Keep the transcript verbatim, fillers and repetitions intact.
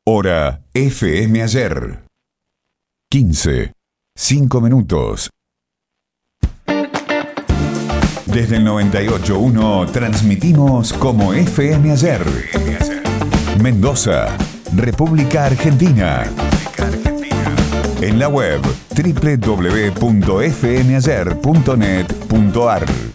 Hora F M Ayer. quince, cinco minutos. Desde el noventa y ocho punto uno transmitimos como F M Ayer. Mendoza, República Argentina. En la web doble u doble u doble u punto f m ayer punto net punto a r.